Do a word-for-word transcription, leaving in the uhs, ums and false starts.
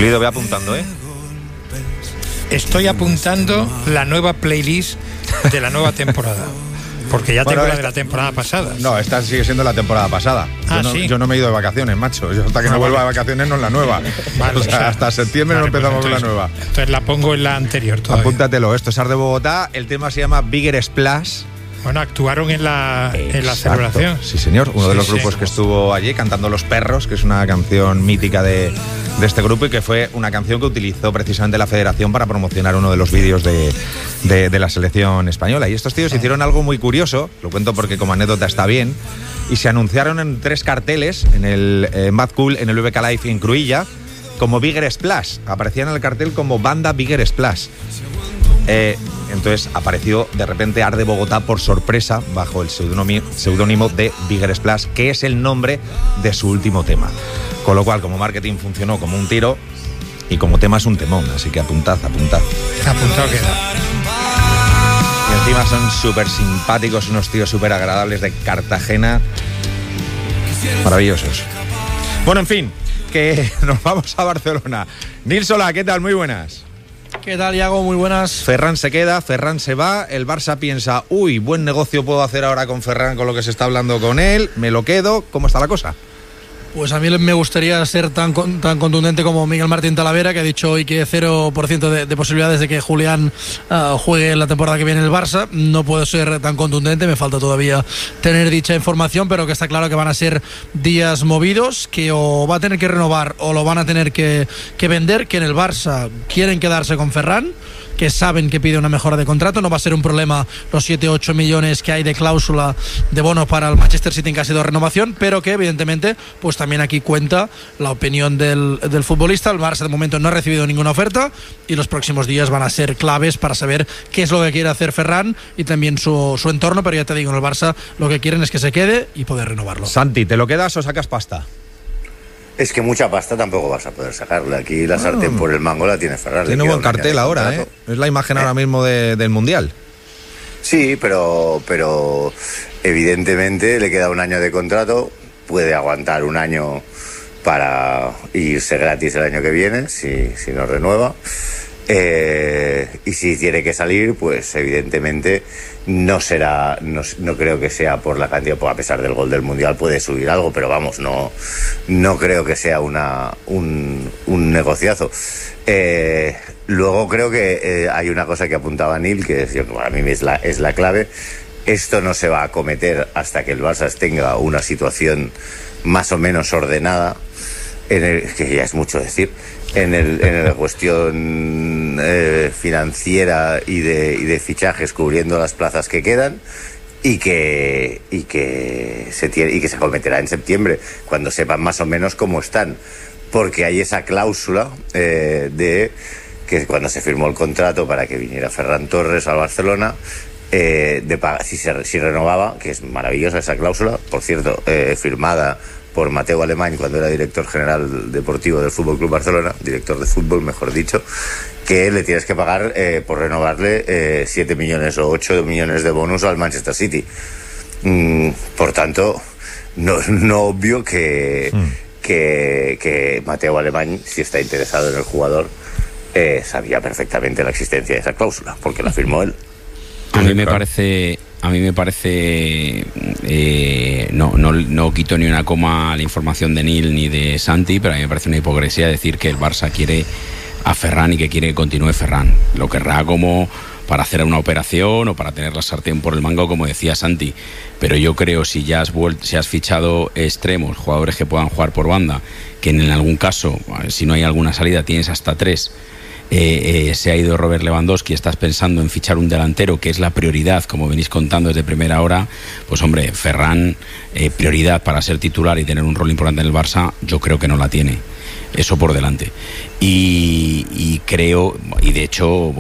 Pulido, ve apuntando, ¿eh? Estoy apuntando la nueva playlist de la nueva temporada. Porque ya bueno, tengo la esta, de la temporada pasada. No, esta sigue siendo la temporada pasada. Ah, yo, no, ¿sí? yo no me he ido de vacaciones, macho. Yo hasta que no, no vuelva vale. de vacaciones no es la nueva. Vale, o sea, o sea, hasta septiembre vale, no empezamos pues entonces, con la nueva. Entonces la pongo en la anterior todavía. Apúntatelo, esto es Art de Bogotá. El tema se llama Bigger Splash. Bueno, actuaron en la, en la celebración. Sí, señor. Uno sí, de los grupos sí. que estuvo allí cantando Los Perros, que es una canción mítica de, de este grupo y que fue una canción que utilizó precisamente la Federación para promocionar uno de los vídeos de, de, de la selección española. Y estos tíos hicieron algo muy curioso, lo cuento porque como anécdota está bien, y se anunciaron en tres carteles, en el eh, Mad Cool, en el V K Live y en Cruïlla, como Bigger Splash. Aparecían en el cartel como banda Bigger Splash. Eh, entonces apareció de repente Art de Bogotá por sorpresa bajo el seudónimo de Bigger Splash, que es el nombre de su último tema. Con lo cual, como marketing funcionó como un tiro y como tema es un temón, así que apuntad, apuntad. Apuntado queda. Y encima son súper simpáticos, unos tíos súper agradables de Cartagena. Maravillosos. Bueno, en fin, que nos vamos a Barcelona. Nils Solà, ¿qué tal? Muy buenas. ¿Qué tal, Iago? Muy buenas. Ferran se queda, Ferran se va, el Barça piensa, uy, buen negocio puedo hacer ahora con Ferran con lo que se está hablando con él, me lo quedo, ¿cómo está la cosa? Pues a mí me gustaría ser tan, tan contundente como Miguel Martín Talavera, que ha dicho hoy que cero por ciento de, de posibilidades de que Julián uh, juegue la temporada que viene en el Barça. No puedo ser tan contundente, me falta todavía tener dicha información, pero que está claro que van a ser días movidos, que o va a tener que renovar o lo van a tener que, que vender, que en el Barça quieren quedarse con Ferran, que saben que pide una mejora de contrato. No va a ser un problema los siete u ocho millones que hay de cláusula de bono para el Manchester City en caso de renovación, pero que evidentemente pues también aquí cuenta la opinión del, del futbolista. El Barça de momento no ha recibido ninguna oferta y los próximos días van a ser claves para saber qué es lo que quiere hacer Ferran y también su, su entorno, pero ya te digo, en el Barça lo que quieren es que se quede y poder renovarlo. Santi, ¿te lo quedas o sacas pasta? Es que mucha pasta tampoco vas a poder sacarle. Aquí la sartén por el mango la tiene Ferran. Tiene un buen cartel ahora, ¿eh? Es la imagen eh. ahora mismo de, del Mundial. Sí, pero, pero evidentemente le queda un año de contrato. Puede aguantar un año para irse gratis el año que viene, si, si no renueva. Eh, y si tiene que salir, pues evidentemente no será, no, no creo que sea por la cantidad, pues a pesar del gol del Mundial puede subir algo, pero vamos, no, no creo que sea una, un, un negociazo. Eh, luego creo que eh, hay una cosa que apuntaba Neil, que es, para mí es la, es la clave. Esto no se va a acometer hasta que el Barça tenga una situación más o menos ordenada, en el, que ya es mucho decir, en el en la cuestión eh, financiera y de y de fichajes, cubriendo las plazas que quedan, y que y que se tiene y que se acometerá en septiembre, cuando sepan más o menos cómo están, porque hay esa cláusula eh, de que cuando se firmó el contrato para que viniera Ferran Torres al Barcelona, eh, de si se si renovaba, que es maravillosa esa cláusula, por cierto, eh, firmada por Mateu Alemany cuando era director general deportivo del F C Barcelona, director de fútbol, mejor dicho, que le tienes que pagar eh, por renovarle eh, siete millones o ocho millones de bonus al Manchester City. Mm, por tanto, no, no obvio que, mm. que, que Mateu Alemany, si está interesado en el jugador, eh, sabía perfectamente la existencia de esa cláusula, porque la firmó él. A mí me parece... A mí me parece, eh, no, no, no quito ni una coma la información de Neil ni de Santi, pero a mí me parece una hipocresía decir que el Barça quiere a Ferran y que quiere que continúe Ferran. Lo querrá como para hacer una operación o para tener la sartén por el mango, como decía Santi. Pero yo creo, si ya has vuelto, si has fichado extremos, jugadores que puedan jugar por banda, que en algún caso, si no hay alguna salida, tienes hasta tres. Eh, eh, se ha ido Robert Lewandowski, estás pensando en fichar un delantero, que es la prioridad, como venís contando desde primera hora, pues hombre, Ferran, eh, prioridad para ser titular y tener un rol importante en el Barça, yo creo que no la tiene, eso por delante. Y, y creo, y de hecho...